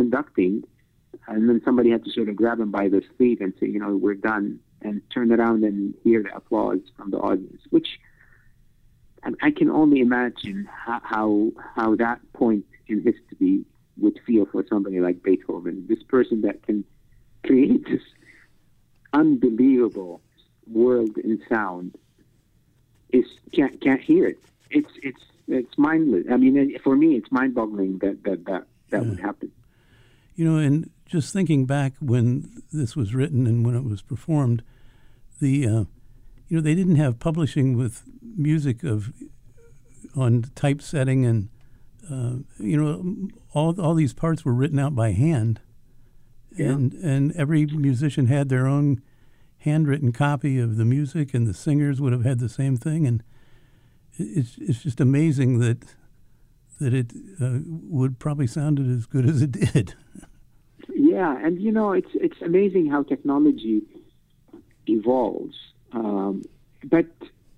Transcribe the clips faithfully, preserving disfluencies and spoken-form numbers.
conducting, and then somebody had to sort of grab him by the sleeve and say, you know, we're done, and turn around and hear the applause from the audience, which I, I can only imagine how, how how that point in history would feel for somebody like Beethoven, this person that can create this unbelievable world in sound, is can't can't hear it. It's it's it's mindless. I mean, for me, it's mind-boggling that that that, that yeah. would happen. You know, and just thinking back when this was written and when it was performed, the uh, you know, they didn't have publishing with music of on typesetting, and uh, you know, all all these parts were written out by hand, yeah. and and every musician had their own handwritten copy of the music, and the singers would have had the same thing, and it's it's just amazing that that it uh, would probably sounded as good as it did. Yeah, and you know, it's it's amazing how technology evolves. Um, but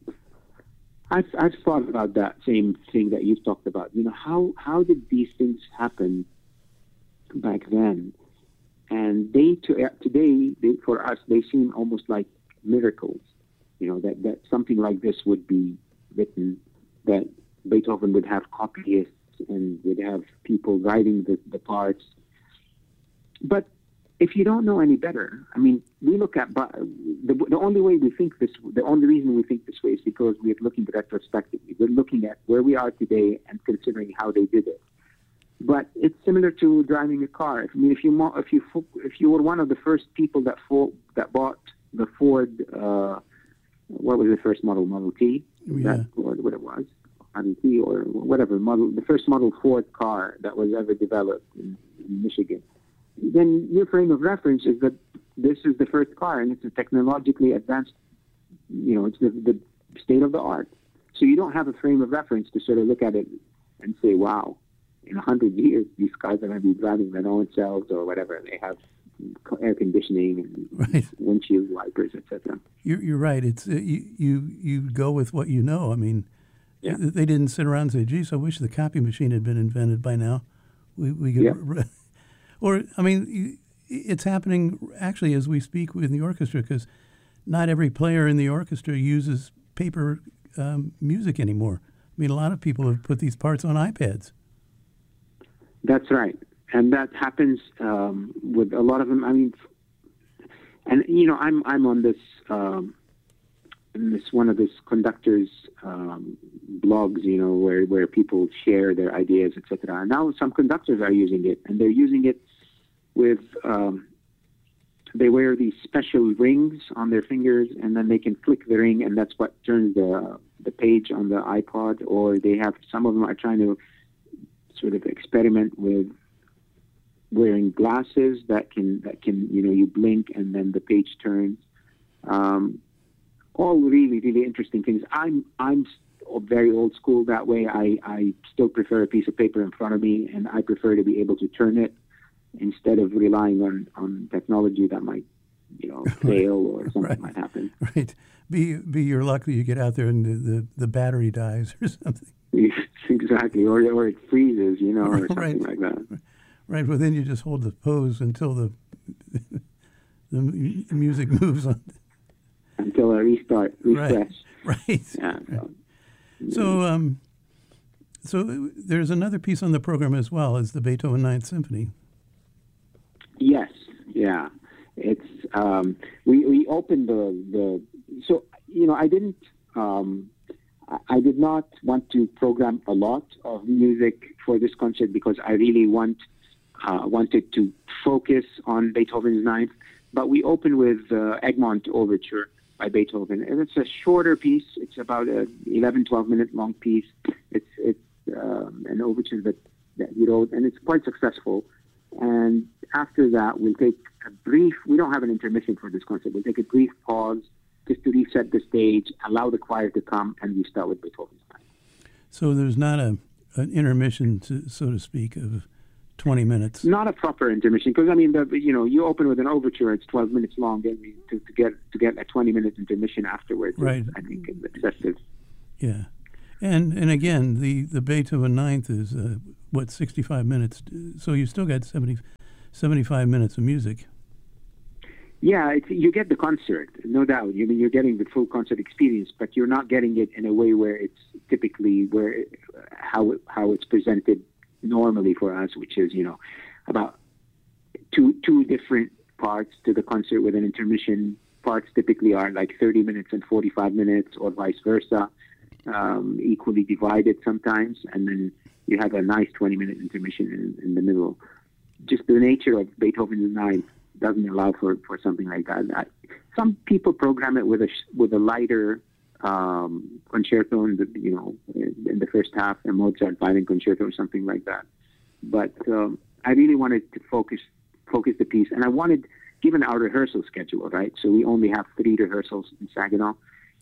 I've I've thought about that same thing that you've talked about. You know, how how did these things happen back then? And they to, today, they, for us, they seem almost like miracles. You know, that, that something like this would be written, that Beethoven would have copyists and would have people writing the, the parts. But if you don't know any better, I mean, we look at, but the, the only way we think this, the only reason we think this way is because we're looking retrospectively. We're looking at where we are today and considering how they did it. But it's similar to driving a car. I mean, if you if you if you were one of the first people that fought, that bought the Ford, uh, what was the first model, Model T? Yeah. That, or what it was, Model T or whatever model, the first model Ford car that was ever developed in, in Michigan. Then your frame of reference is that this is the first car, and it's a technologically advanced. You know, it's the, the state of the art. So you don't have a frame of reference to sort of look at it and say, "Wow." In a hundred years, these cars are going to be driving their own selves or whatever. They have air conditioning and right. windshield wipers, et cetera. You're, you're right. It's uh, you, you you go with what you know. I mean, yeah. they didn't sit around and say, "Geez, I wish the copy machine had been invented by now." We we could, yeah. or I mean, it's happening actually as we speak in the orchestra, because not every player in the orchestra uses paper um, music anymore. I mean, a lot of people have put these parts on iPads. That's right, and that happens um, with a lot of them. I mean, and you know, I'm I'm on this um, this one of this conductors um, blogs, you know, where where people share their ideas, et cetera. And now some conductors are using it, and they're using it with um, they wear these special rings on their fingers, and then they can flick the ring, and that's what turns the the page on the iPod. Or they have some of them are trying to sort of experiment with wearing glasses that can that can you know you blink and then the page turns. Um, all really really interesting things. I'm I'm very old school that way. I I still prefer a piece of paper in front of me, and I prefer to be able to turn it instead of relying on on technology that might you know fail or something right. might happen. Right. Be be your luck that you get out there and the the, the battery dies or something. Exactly, or or it freezes, you know, or something right. like that. Right. Well, then you just hold the pose until the the music moves on. Until I restart, refresh. Right. Right. Yeah. So, so, um, so there's another piece on the program as well as the Beethoven Ninth Symphony. Yes. Yeah. It's um, we we opened the the so you know I didn't. Um, I did not want to program a lot of music for this concert because I really want uh, wanted to focus on Beethoven's Ninth. But we open with uh, Egmont Overture by Beethoven, and it's a shorter piece. It's about a eleven, twelve minute long piece. It's it's um, an overture that, that he wrote, and it's quite successful. And after that, we'll take a brief. We don't have an intermission for this concert. We'll take a brief pause, just to reset the stage, allow the choir to come, and we start with Beethoven's Ninth. So there's not a an intermission, to, so to speak, of twenty minutes. Not a proper intermission, because I mean, the, you know, you open with an overture, it's twelve minutes long, and to, to get to get a twenty minute intermission afterwards, right? Is, I think is excessive. Yeah, and and again, the the Beethoven Ninth is uh, what sixty-five minutes, so you still got seventy. seventy-five minutes of music. Yeah, it's, you get the concert, no doubt. You mean you're getting the full concert experience, but you're not getting it in a way where it's typically where it, how it, how it's presented normally for us, which is you know about two two different parts to the concert with an intermission. Parts typically are like thirty minutes and forty-five minutes, or vice versa, um, equally divided sometimes, and then you have a nice twenty-minute intermission in, in the middle. Just the nature of Beethoven's Ninth doesn't allow for, for something like that. I, some people program it with a with a lighter um, concerto in the you know in, in the first half, a Mozart violin concerto or something like that. But um, I really wanted to focus focus the piece, and I wanted, given our rehearsal schedule, right? So we only have three rehearsals in Saginaw.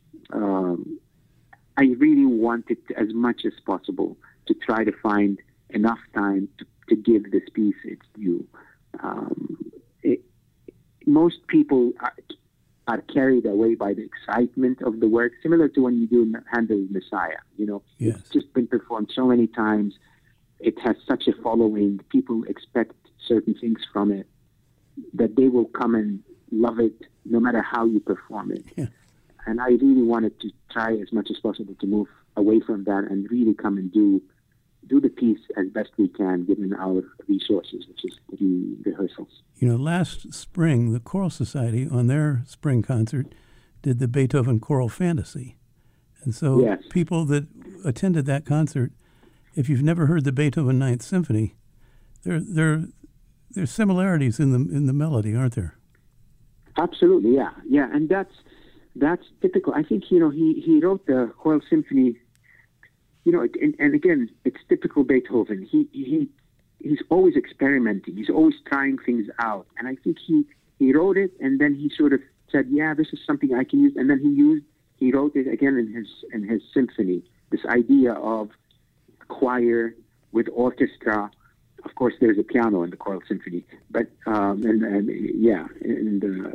Um, I really wanted to, as much as possible to try to find enough time to, to give this piece its due. Um, it, most people are, are carried away by the excitement of the work, similar to when you do Handel's Messiah. You know, yes. It's just been performed so many times. It has such a following. People expect certain things from it that they will come and love it no matter how you perform it. Yeah. And I really wanted to try as much as possible to move away from that and really come and do do the piece as best we can given our resources, which is the rehearsals. You know, last spring, the Choral Society, on their spring concert, did the Beethoven Choral Fantasy. And so yes. people that attended that concert, if you've never heard the Beethoven Ninth Symphony, there there there's similarities in the in the melody, aren't there? Absolutely, yeah. Yeah, and that's that's typical. I think, you know, he, he wrote the Choral Symphony. You know, and, and again, it's typical Beethoven. He he he's always experimenting. He's always trying things out. And I think he, he wrote it, and then he sort of said, "Yeah, this is something I can use." And then he used he wrote it again in his in his symphony. This idea of choir with orchestra. Of course, there's a piano in the choral symphony, but um, and, and yeah, in the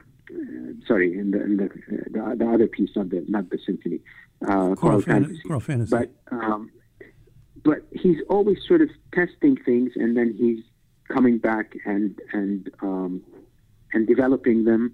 uh, sorry, in the in the, the the other piece, not the not the symphony. Uh, choral, fan- fantasy. choral fantasy. But um, but he's always sort of testing things, and then he's coming back and and um, and developing them,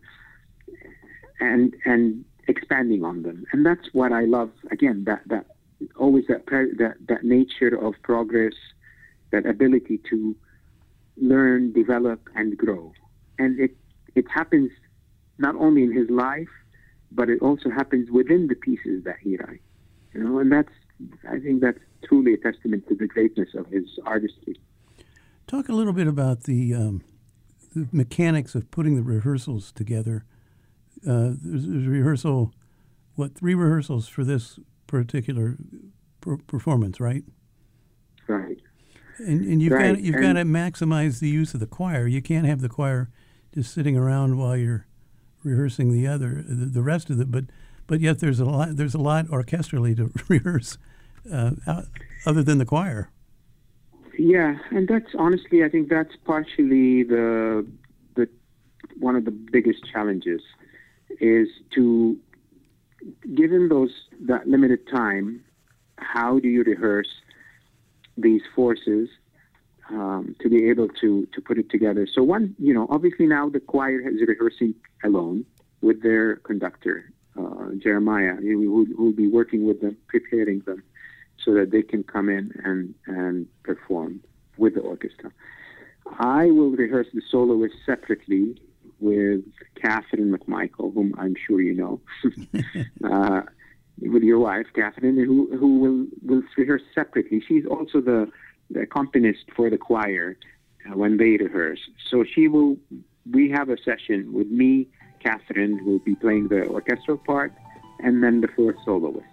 and and expanding on them, and that's what I love. Again, that that always that pre- that that nature of progress, that ability to learn, develop, and grow, and it it happens not only in his life, but it also happens within the pieces that he writes, you know, and that's, I think that's truly a testament to the greatness of his artistry. Talk a little bit about the, um, the mechanics of putting the rehearsals together. Uh, there's, there's a rehearsal, what, three rehearsals for this particular per- performance, right? Right. And, and you've right. got you've and got to maximize the use of the choir. You can't have the choir just sitting around while you're rehearsing the other, the, the rest of it. But but yet there's a lot there's a lot orchestrally to rehearse, uh, other than the choir. Yeah, and that's honestly, I think that's partially the the one of the biggest challenges is to, given those that limited time, how do you rehearse these forces um, to be able to, to put it together? So one, you know, obviously now the choir is rehearsing alone with their conductor, uh, Jeremiah, who will be working with them, preparing them so that they can come in and, and perform with the orchestra. I will rehearse the soloists separately with Catherine McMichael, whom I'm sure you know, uh, with your wife, Catherine, who who will, will rehearse separately. She's also the, the accompanist for the choir uh, when they rehearse. So she will, we have a session with me, Catherine, who will be playing the orchestral part, and then the four soloists.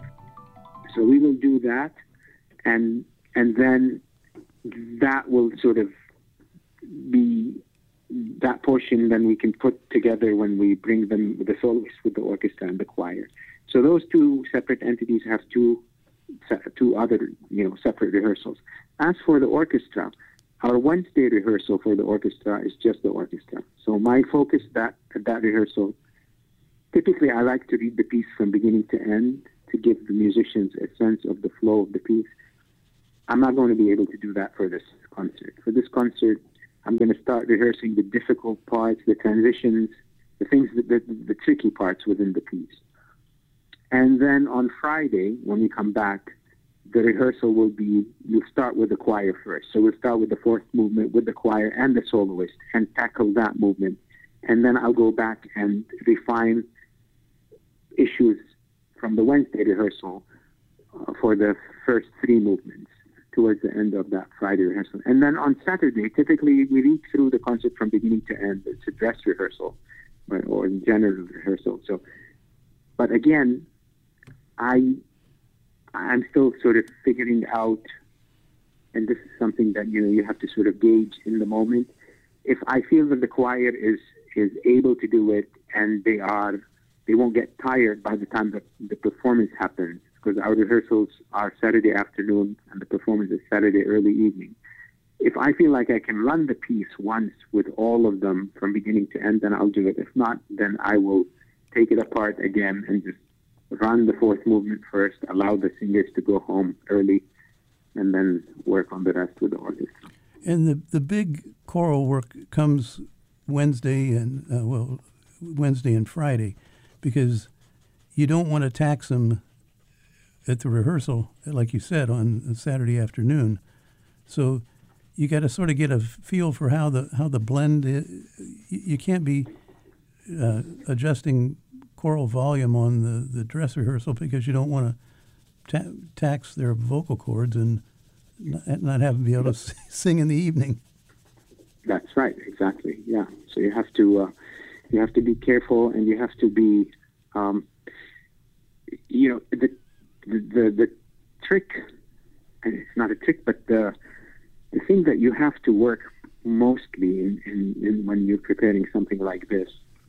So we will do that, and and then that will sort of be that portion then we can put together when we bring them, the soloists with the orchestra and the choir. So those two separate entities have two two other, you know, separate rehearsals. As for the orchestra, our Wednesday rehearsal for the orchestra is just the orchestra. So my focus that at that rehearsal, typically I like to read the piece from beginning to end to give the musicians a sense of the flow of the piece. I'm not going to be able to do that for this concert. For this concert, I'm going to start rehearsing the difficult parts, the transitions, the things, that, the, the tricky parts within the piece. And then on Friday, when we come back, the rehearsal will be, we'll start with the choir first. So we'll start with the fourth movement with the choir and the soloist and tackle that movement. And then I'll go back and refine issues from the Wednesday rehearsal uh, for the first three movements towards the end of that Friday rehearsal. And then on Saturday, typically we read through the concert from beginning to end. It's a dress rehearsal or, or general rehearsal. So, but again, I, I'm still sort of figuring out, and this is something that, you know, you have to sort of gauge in the moment. If I feel that the choir is, is able to do it and they are, they won't get tired by the time that the performance happens, because our rehearsals are Saturday afternoon and the performance is Saturday early evening. If I feel like I can run the piece once with all of them from beginning to end, then I'll do it. If not, then I will take it apart again and just run the fourth movement first, allow the singers to go home early, and then work on the rest with the orchestra. And the, the big choral work comes Wednesday and, uh, well, Wednesday and Friday, because you don't want to tax them at the rehearsal, like you said, on Saturday afternoon. So you got to sort of get a feel for how the how the blend is. You can't be uh, adjusting choral volume on the, the dress rehearsal because you don't want to ta- tax their vocal cords and not, not have them be able to sing in the evening. That's right, exactly. Yeah. So you have to uh, you have to be careful, and you have to be, um, you know, the The, the the trick, and it's not a trick, but the the thing that you have to work mostly in, in, in when you're preparing something like this,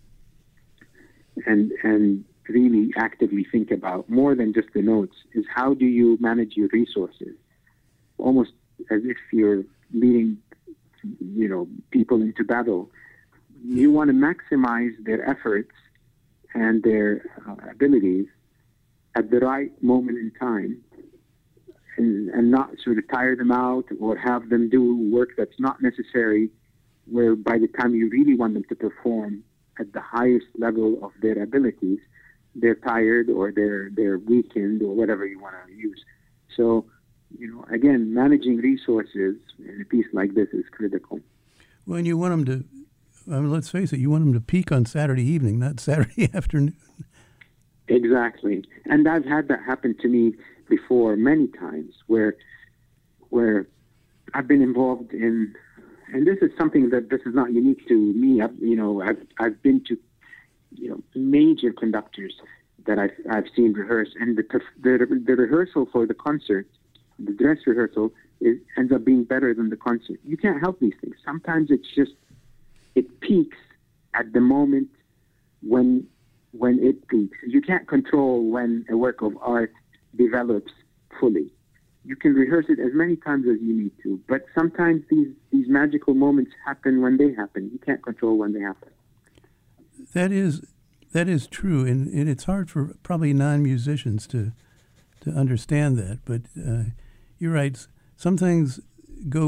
and and really actively think about more than just the notes, is how do you manage your resources, almost as if you're leading, you know, people into battle. You want to maximize their efforts and their uh, abilities at the right moment in time, and, and not sort of tire them out or have them do work that's not necessary, where by the time you really want them to perform at the highest level of their abilities, they're tired or they're they're weakened or whatever you want to use. So, you know, again, managing resources in a piece like this is critical. Well, and you want them to, I mean, let's face it, you want them to peak on Saturday evening, not Saturday afternoon. Exactly. And I've had that happen to me before many times, where where I've been involved in, and this is something that this is not unique to me. I've, you know, I've I've been to, you know, major conductors that I've I've seen rehearse, and the the, the rehearsal for the concert, the dress rehearsal, is ends up being better than the concert. You can't help these things. Sometimes it's just it peaks at the moment when. when it peaks. You can't control when a work of art develops fully. You can rehearse it as many times as you need to, but sometimes these, these magical moments happen when they happen. You can't control when they happen. That is that is true, and, and it's hard for probably non-musicians to to understand that, but uh, you're right. Some things go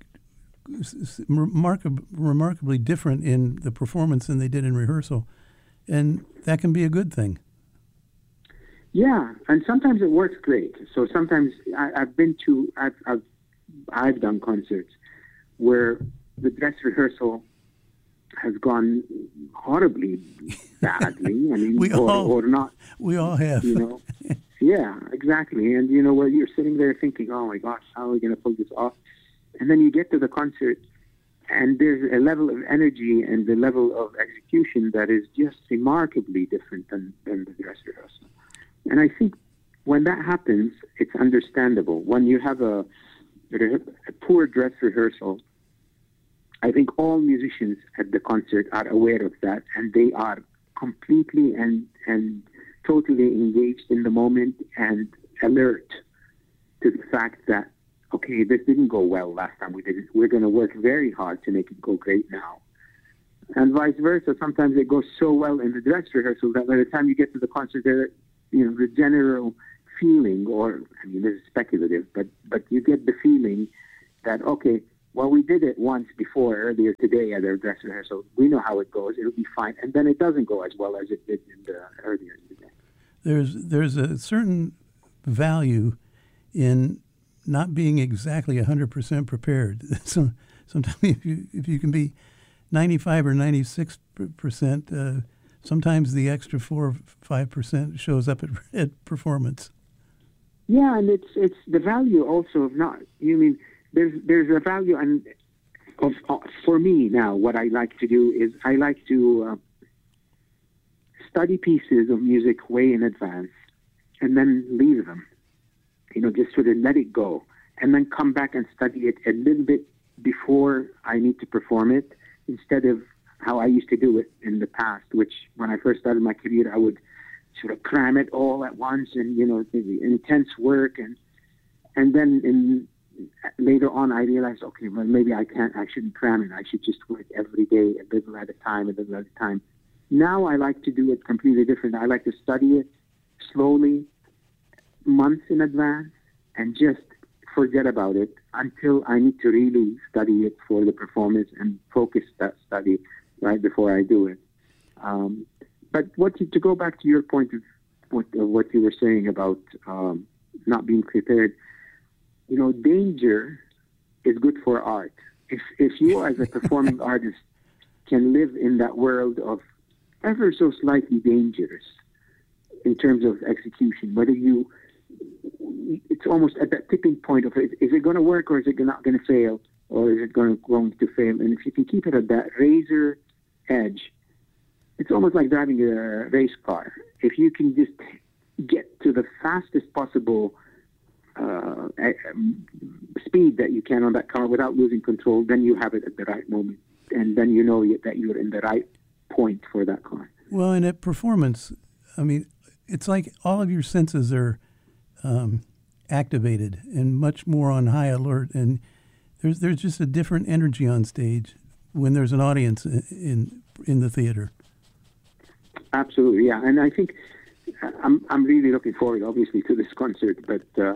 remarkab- remarkably different in the performance than they did in rehearsal. And that can be a good thing. Yeah, and sometimes it works great. So sometimes I, I've been to, I've, I've, I've done concerts where the dress rehearsal has gone horribly badly. I mean, we or, all, or not. We all have. You know, yeah, exactly. And you know, where you're sitting there thinking, "Oh my gosh, how are we going to pull this off?" And then you get to the concert, and there's a level of energy and the level of execution that is just remarkably different than, than the dress rehearsal. And I think when that happens, it's understandable. When you have a, a poor dress rehearsal, I think all musicians at the concert are aware of that, and they are completely and, and totally engaged in the moment and alert to the fact that, okay, this didn't go well last time we did it. We're going to work very hard to make it go great now. And vice versa. Sometimes it goes so well in the dress rehearsal that by the time you get to the concert, there, you know, the general feeling, or I mean, this is speculative, but but you get the feeling that, okay, well, we did it once before earlier today at our dress rehearsal. We know how it goes. It'll be fine. And then it doesn't go as well as it did in the earlier in the day. There's there's a certain value in not being exactly one hundred percent prepared. So sometimes if you if you can be ninety-five or ninety-six percent, uh, sometimes the extra four or five percent shows up at, at performance. Yeah, and it's it's the value also of not. You mean there's there's a value, and of uh, for me now, what I like to do is I like to uh, study pieces of music way in advance, and then leave them. You know, just sort of let it go, and then come back and study it a little bit before I need to perform it, instead of how I used to do it in the past, which when I first started my career, I would sort of cram it all at once, and, you know, the intense work. And and then in, later on, I realized, okay, well, maybe I can't, I shouldn't cram it. I should just work every day, a little at a time, a little at a time. Now I like to do it completely different. I like to study it slowly, months in advance, and just forget about it until I need to really study it for the performance and focus that study right before I do it. Um, but what you, to go back to your point of what, of what you were saying about um, not being prepared, you know, danger is good for art. If if you as a performing artist can live in that world of ever so slightly dangerous in terms of execution, whether you, it's almost at that tipping point of, is, is it going to work or is it not going to fail, or is it going to, going to fail? And if you can keep it at that razor edge, it's almost like driving a race car. If you can just get to the fastest possible uh, speed that you can on that car without losing control, then you have it at the right moment. And then you know that you're in the right point for that car. Well, and at performance, I mean, it's like all of your senses are um, activated and much more on high alert. And there's there's just a different energy on stage when there's an audience in in the theater. Absolutely, yeah. And I think I'm I'm really looking forward, obviously, to this concert. But uh,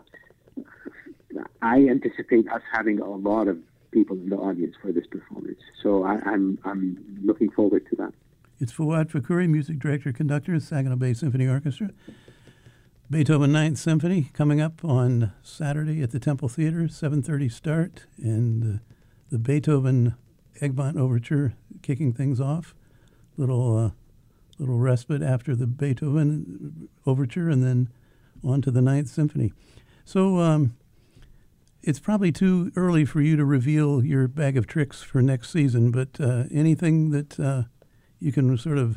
I anticipate us having a lot of people in the audience for this performance. So I, I'm I'm looking forward to that. It's Fouad Fakhouri, music director, conductor, Saginaw Bay Symphony Orchestra. Beethoven Ninth Symphony coming up on Saturday at the Temple Theater, seven thirty start, and uh, the Beethoven Egmont Overture kicking things off. Little uh, little respite after the Beethoven Overture, and then on to the Ninth Symphony. So um, it's probably too early for you to reveal your bag of tricks for next season, but uh, anything that uh, you can sort of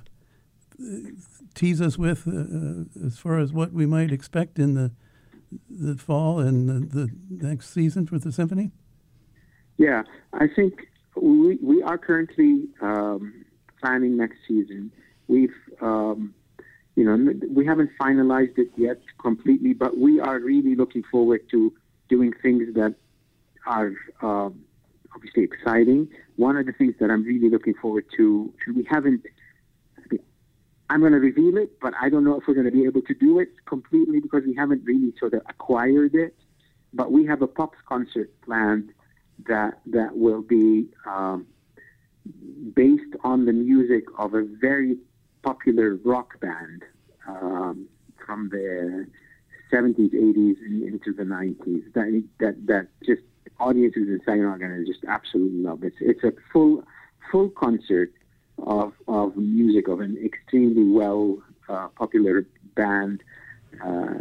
tease us with uh, as far as what we might expect in the the fall and the, the next season for the symphony? Yeah, I think we we are currently um, planning next season. We've um, you know we haven't finalized it yet completely, but we are really looking forward to doing things that are um, obviously exciting. One of the things that I'm really looking forward to, and we haven't, I'm going to reveal it, but I don't know if we're going to be able to do it completely because we haven't really sort of acquired it. But we have a pops concert planned that that will be um, based on the music of a very popular rock band um, from the seventies, eighties, and into the nineties. That that that just audiences in Saginaw are going to just absolutely love it. It's a full full concert of of music of an extremely well uh, popular band. Uh,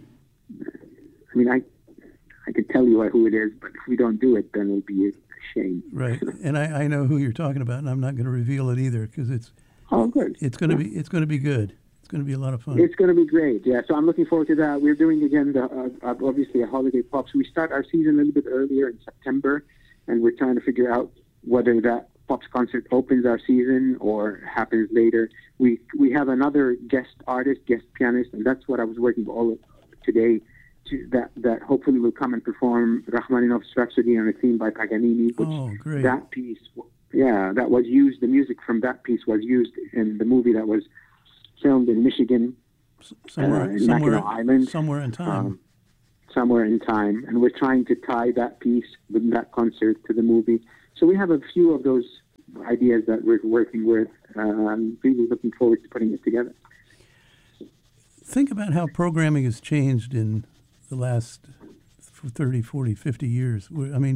I mean, I I could tell you who it is, but if we don't do it, then it'll be a shame. Right, and I, I know who you're talking about, and I'm not going to reveal it either because it's oh good. It's going to yeah. be it's going to be good. It's going to be a lot of fun. It's going to be great, yeah. So I'm looking forward to that. We're doing again, the, uh, obviously, a holiday pops. We start our season a little bit earlier in September, and we're trying to figure out whether that pops concert opens our season or happens later. We we have another guest artist, guest pianist, and that's what I was working all today. To, that that hopefully will come and perform Rachmaninoff's Rhapsody on a Theme by Paganini. Which oh, great! That piece, yeah, that was used. The music from that piece was used in the movie that was filmed in Michigan, somewhere, uh, in somewhere, Mackinac Island, somewhere in time. Um, somewhere in time, and we're trying to tie that piece with that concert to the movie. So we have a few of those ideas that we're working with. Uh, I'm really looking forward to putting it together. Think about how programming has changed in the last thirty, forty, fifty years. I mean,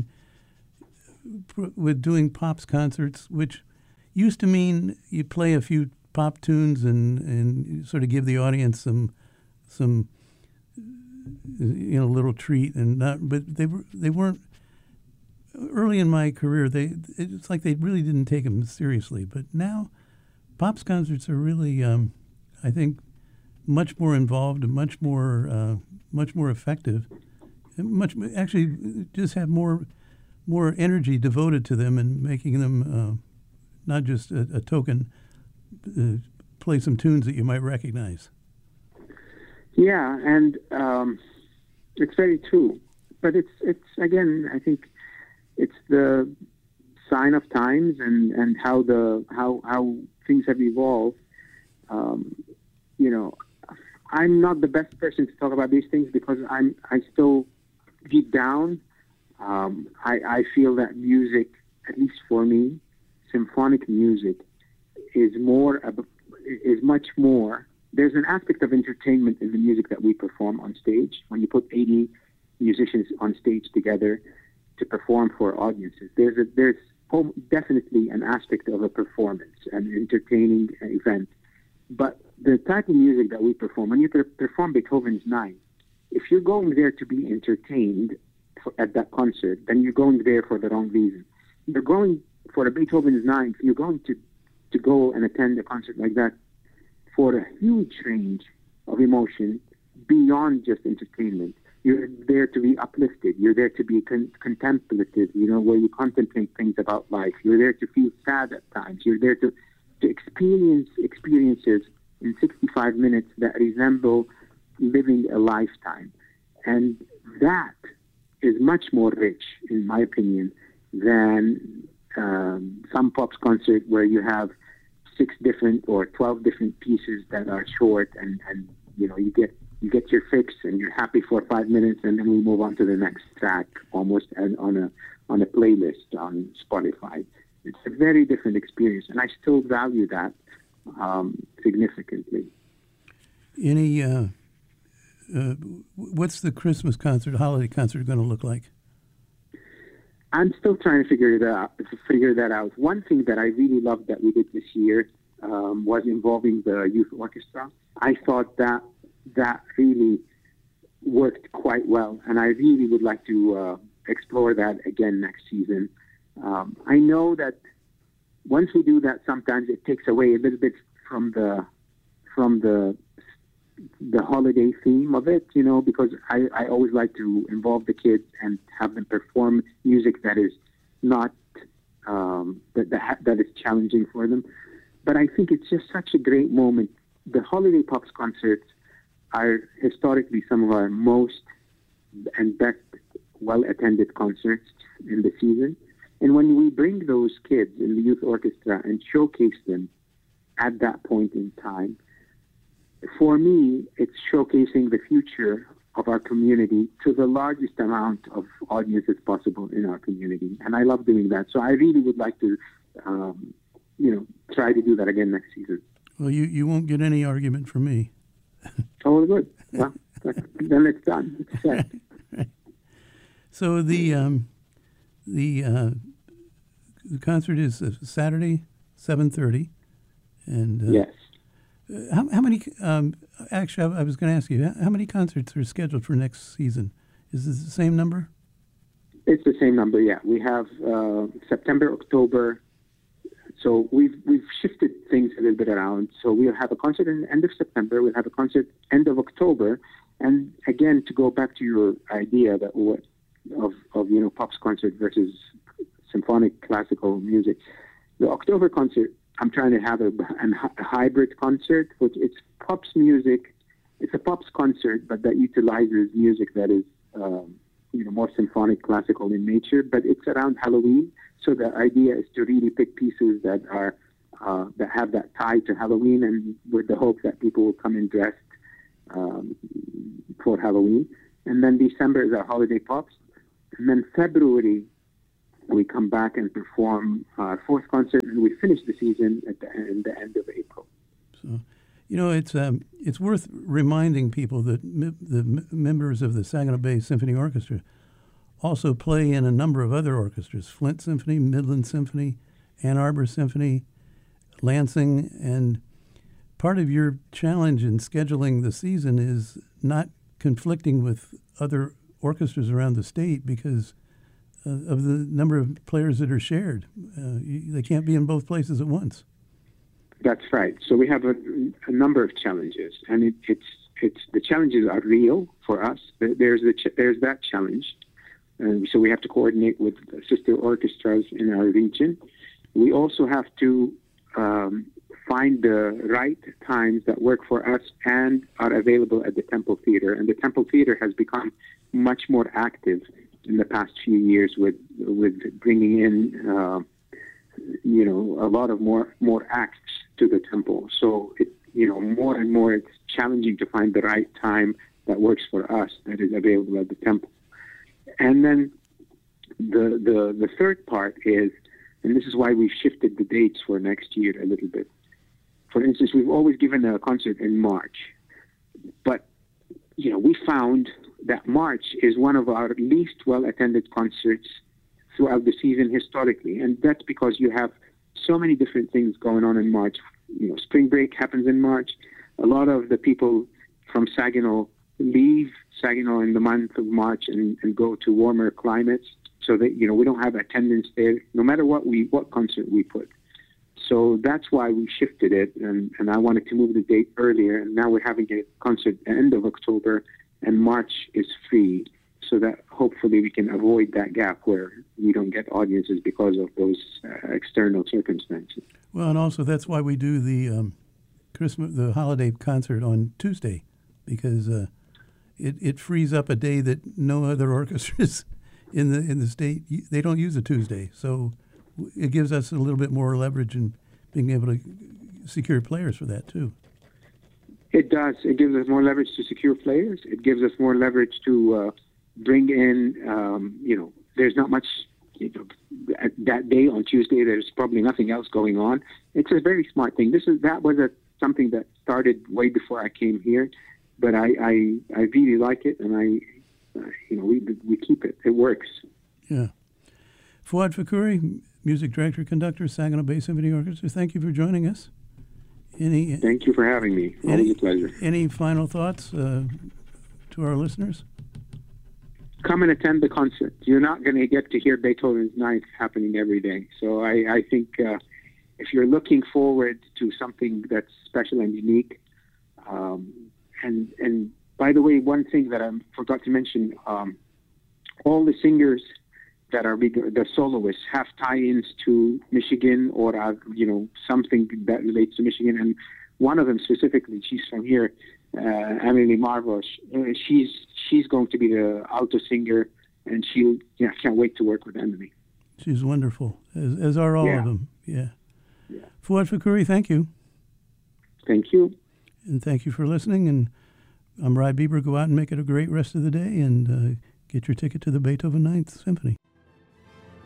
with doing Pops concerts, which used to mean you play a few pop tunes and, and sort of give the audience some some you know little treat, and not, but they were they weren't early in my career. They it's like they really didn't take them seriously. But now, Pops concerts are really, um, I think, much more involved and much more uh, much more effective. And much actually just have more more energy devoted to them and making them uh, not just a, a token. Uh, play some tunes that you might recognize. Yeah, and um, it's very true. But it's it's again, I think it's the sign of times and, and how the how how things have evolved. Um, you know, I'm not the best person to talk about these things because I'm I still deep down um, I I feel that music, at least for me, symphonic music is more is much more. There's an aspect of entertainment in the music that we perform on stage. When you put eighty musicians on stage together to perform for audiences, there's a, there's definitely an aspect of a performance, an entertaining event. But the type of music that we perform, when you perform Beethoven's Ninth, if you're going there to be entertained for, at that concert, then you're going there for the wrong reason. You're going for a Beethoven's Ninth, you're going to to go and attend a concert like that for a huge range of emotion beyond just entertainment. You're there to be uplifted. You're there to be con- contemplative, you know, where you contemplate things about life. You're there to feel sad at times. You're there to, to experience experiences in sixty-five minutes that resemble living a lifetime. And that is much more rich, in my opinion, than um, some Pops concert where you have six different or twelve different pieces that are short, and, and you know you get you get your fix and you're happy for five minutes, and then we move on to the next track, almost as on a on a playlist on Spotify. It's a very different experience, and I still value that um, significantly. Any uh, uh, what's the Christmas concert, holiday concert going to look like? I'm still trying to figure it out. Figure that out. One thing that I really loved that we did this year um, was involving the youth orchestra. I thought that that really worked quite well, and I really would like to uh, explore that again next season. Um, I know that once we do that, sometimes it takes away a little bit from the from the the holiday theme of it, you know, because I, I always like to involve the kids and have them perform music that is not, um, that, that, that is challenging for them. But I think it's just such a great moment. The Holiday Pops concerts are historically some of our most and best well-attended concerts in the season. And when we bring those kids in the youth orchestra and showcase them at that point in time, for me, it's showcasing the future of our community to the largest amount of audiences possible in our community. And I love doing that. So I really would like to, um, you know, try to do that again next season. Well, you, you won't get any argument from me. Oh, good. Well, then it's done. It's set. Right. So the, um, the, uh, the concert is Saturday, seven thirty. And uh, yes. Uh, how, how many, um, actually, I, I was going to ask you, how many concerts are scheduled for next season? Is this the same number? It's the same number, yeah. We have uh, September, October. So we've we've shifted things a little bit around. So we'll have a concert in the end of September. We'll have a concert end of October. And again, to go back to your idea that what of, of you know, Pops concert versus symphonic classical music, the October concert, I'm trying to have a, a hybrid concert, which it's Pops music. It's a Pops concert, but that utilizes music that is, um, you know, more symphonic, classical in nature. But it's around Halloween, so the idea is to really pick pieces that are uh, that have that tie to Halloween, and with the hope that people will come in dressed um, for Halloween. And then December is our holiday pops. And then February, we come back and perform our fourth concert, and we finish the season at the end, the end of April. So, you know, it's um, it's worth reminding people that mi- the m- members of the Saginaw Bay Symphony Orchestra also play in a number of other orchestras: Flint Symphony, Midland Symphony, Ann Arbor Symphony, Lansing. And part of your challenge in scheduling the season is not conflicting with other orchestras around the state because uh, of the number of players that are shared. Uh, you, they can't be in both places at once. That's right. So we have a, a number of challenges, and it, it's it's the challenges are real for us. There's the ch- there's that challenge, and so we have to coordinate with sister orchestras in our region. We also have to um, find the right times that work for us and are available at the Temple Theater. And the Temple Theater has become much more active in the past few years with with bringing in uh, you know a lot of more more acts to the temple. So it you know more and more it's challenging to find the right time that works for us that is available at the temple. And then the the the third part is, and this is why we've shifted the dates for next year a little bit. For instance, we've always given a concert in March, but you know we found that March is one of our least well-attended concerts throughout the season historically, and that's because you have so many different things going on in March. You know, spring break happens in March. A lot of the people from Saginaw leave Saginaw in the month of March and, and go to warmer climates, so that you know we don't have attendance there, no matter what we what concert we put. So that's why we shifted it, and, and I wanted to move the date earlier. And now we're having a concert at the end of October, and March is free, so that hopefully we can avoid that gap where we don't get audiences because of those uh, external circumstances. Well, and also that's why we do the um, Christmas, the holiday concert on Tuesday, because uh, it it frees up a day that no other orchestras in the in the state, they don't use a Tuesday. So it gives us a little bit more leverage in being able to secure players for that too. It does. It gives us more leverage to secure players. It gives us more leverage to uh, bring in, um, you know, there's not much, you know, that day on Tuesday, there's probably nothing else going on. It's a very smart thing. This is That was a, something that started way before I came here, but I, I, I really like it, and I, uh, you know, we, we keep it. It works. Yeah. Fuad Fakhouri, music director, conductor, Saginaw Bay Symphony Orchestra, thank you for joining us. Any, Thank you for having me. Always any, a pleasure. Any final thoughts uh, to our listeners? Come and attend the concert. You're not going to get to hear Beethoven's Ninth happening every day. So I, I think uh, if you're looking forward to something that's special and unique, um, and and by the way, one thing that I forgot to mention, um, all the singers that are big, the soloists have tie-ins to Michigan or uh, you know something that relates to Michigan. And one of them specifically, she's from here, uh, Emily Marvosh. Uh, she's she's going to be the alto singer, and she yeah can't wait to work with Emily. She's wonderful, as as are all yeah. of them. Yeah. yeah. Fuad Fakhouri, thank you. Thank you. And thank you for listening. And I'm Ry Bieber. Go out and make it a great rest of the day, and uh, get your ticket to the Beethoven Ninth Symphony.